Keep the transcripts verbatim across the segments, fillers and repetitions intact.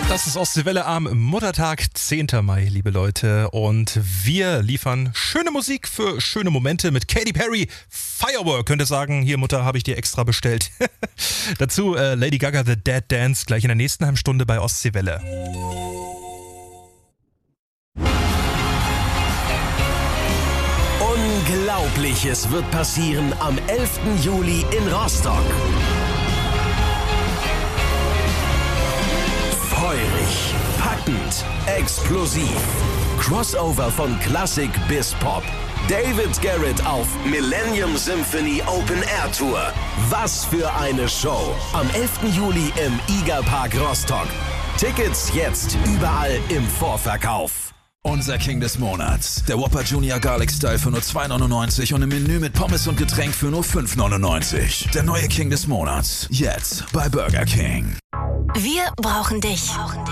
Das ist Ostseewelle am Muttertag, zehnten Mai, liebe Leute. Und wir liefern schöne Musik für schöne Momente mit Katy Perry. Firework, könnt ihr sagen, hier Mutter, habe ich dir extra bestellt. Dazu äh, Lady Gaga, The Dead Dance, gleich in der nächsten halben Stunde bei Ostseewelle. Unglaubliches wird passieren am elften Juli in Rostock. Feurig, packend, explosiv. Crossover von Klassik bis Pop. David Garrett auf Millennium Symphony Open Air Tour. Was für eine Show. Am elften Juli im Iga Park Rostock. Tickets jetzt überall im Vorverkauf. Unser King des Monats. Der Whopper Junior Garlic Style für nur zwei neunundneunzig und im Menü mit Pommes und Getränk für nur fünf neunundneunzig. Der neue King des Monats. Jetzt bei Burger King. Wir brauchen dich.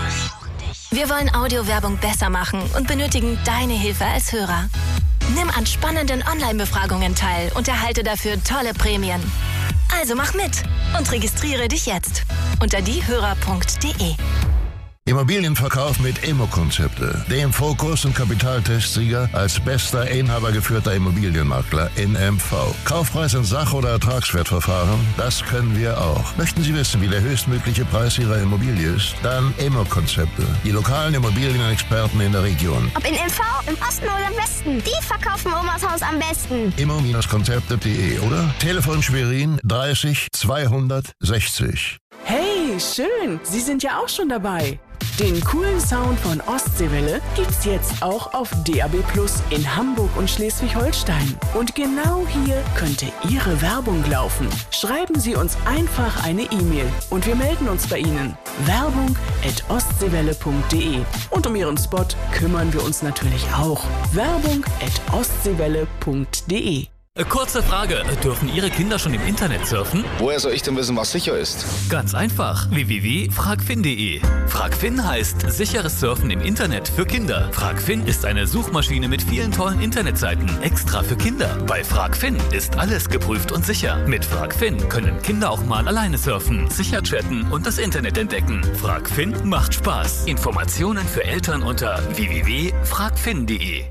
Wir wollen Audiowerbung besser machen und benötigen deine Hilfe als Hörer. Nimm an spannenden Online-Befragungen teil und erhalte dafür tolle Prämien. Also mach mit und registriere dich jetzt unter diehörer punkt de. Immobilienverkauf mit Immo-Konzepte, dem Fokus- und Kapitaltestsieger als bester inhabergeführter Immobilienmakler in M V. Kaufpreis in Sach- oder Ertragswertverfahren, das können wir auch. Möchten Sie wissen, wie der höchstmögliche Preis Ihrer Immobilie ist? Dann Immo-Konzepte, die lokalen Immobilienexperten in der Region. Ob in M V, im Osten oder im Westen, die verkaufen Omas Haus am besten. immo-konzepte punkt de oder Telefon Schwerin dreißig zweihundertsechzig. Hey, schön, Sie sind ja auch schon dabei. Den coolen Sound von Ostseewelle gibt's jetzt auch auf D A B Plus in Hamburg und Schleswig-Holstein. Und genau hier könnte Ihre Werbung laufen. Schreiben Sie uns einfach eine E-Mail und wir melden uns bei Ihnen. Werbung at ostseewelle punkt de. Und um Ihren Spot kümmern wir uns natürlich auch. Werbung at ostseewelle punkt de. Kurze Frage, dürfen Ihre Kinder schon im Internet surfen? Woher soll ich denn wissen, was sicher ist? Ganz einfach, w w w punkt fragfin punkt de. Fragfin heißt sicheres Surfen im Internet für Kinder. Fragfin ist eine Suchmaschine mit vielen tollen Internetseiten, extra für Kinder. Bei Fragfin ist alles geprüft und sicher. Mit Fragfin können Kinder auch mal alleine surfen, sicher chatten und das Internet entdecken. Fragfin macht Spaß. Informationen für Eltern unter w w w punkt fragfin punkt de.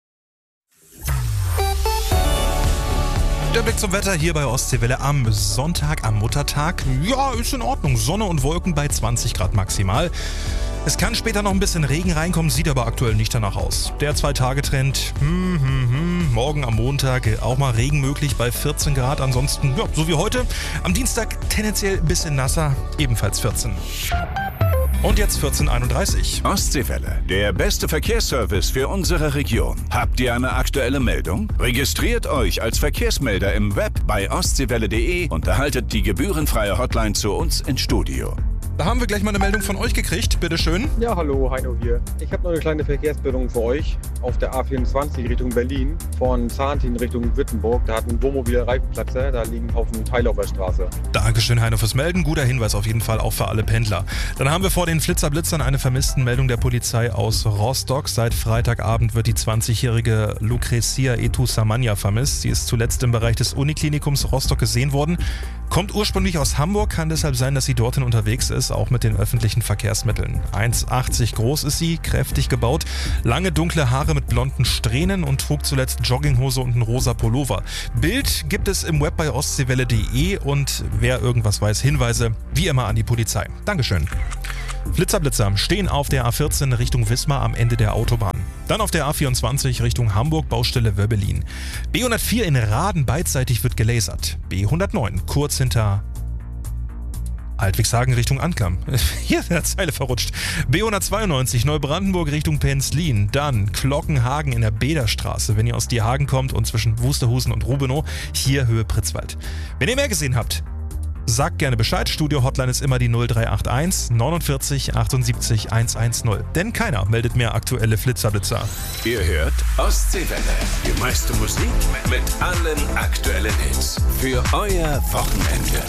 Der Blick zum Wetter hier bei Ostseewelle am Sonntag, am Muttertag. Ja, ist in Ordnung. Sonne und Wolken bei zwanzig Grad maximal. Es kann später noch ein bisschen Regen reinkommen, sieht aber aktuell nicht danach aus. Der Zwei-Tage-Trend, hm, hm, hm, morgen am Montag auch mal Regen möglich bei vierzehn Grad. Ansonsten, ja, so wie heute. Am Dienstag tendenziell ein bisschen nasser, ebenfalls vierzehn. Und jetzt vierzehn Uhr einunddreißig. Ostseewelle, der beste Verkehrsservice für unsere Region. Habt ihr eine aktuelle Meldung? Registriert euch als Verkehrsmelder im Web bei ostseewelle punkt de und erhaltet die gebührenfreie Hotline zu uns ins Studio. Da haben wir gleich mal eine Meldung von euch gekriegt, bitteschön. Ja, hallo, Heino hier. Ich habe noch eine kleine Verkehrsmeldung für euch. Auf der A vierundzwanzig Richtung Berlin, von Zahntin Richtung Wittenburg, da hat ein Wohnmobil einen Reifenplatzer, da liegen auf dem Teil auf der Straße. Dankeschön, Heino, fürs Melden. Guter Hinweis auf jeden Fall auch für alle Pendler. Dann haben wir vor den Flitzerblitzern eine Vermisstenmeldung der Polizei aus Rostock. Seit Freitagabend wird die zwanzigjährige Lucrezia Etu-Samania vermisst. Sie ist zuletzt im Bereich des Uniklinikums Rostock gesehen worden. Kommt ursprünglich aus Hamburg, kann deshalb sein, dass sie dorthin unterwegs ist, auch mit den öffentlichen Verkehrsmitteln. eins Komma achtzig groß ist sie, kräftig gebaut, lange dunkle Haare mit blonden Strähnen und trug zuletzt Jogginghose und einen rosa Pullover. Bild gibt es im Web bei ostseewelle punkt de und wer irgendwas weiß, Hinweise wie immer an die Polizei. Dankeschön. Flitzerblitzer stehen auf der A vierzehn Richtung Wismar am Ende der Autobahn. Dann auf der A vierundzwanzig Richtung Hamburg, Baustelle Wöbbelin. B hundertvier in Raden beidseitig wird gelasert. B hundertneun kurz hinter Altwigshagen Richtung Anklam. Hier ist der Zeile verrutscht. B hundertzweiundneunzig Neubrandenburg Richtung Penzlin. Dann Glockenhagen in der Bederstraße, wenn ihr aus Diehagen kommt und zwischen Wusterhusen und Rubenow. Hier Höhe Pritzwald. Wenn ihr mehr gesehen habt, sagt gerne Bescheid. Studio-Hotline ist immer die null drei acht eins neunundvierzig achtundsiebzig hundertzehn. Denn keiner meldet mehr aktuelle Flitzerblitzer. Ihr hört Ostseewelle. Die meiste Musik mit allen aktuellen Hits. Für euer Wochenende.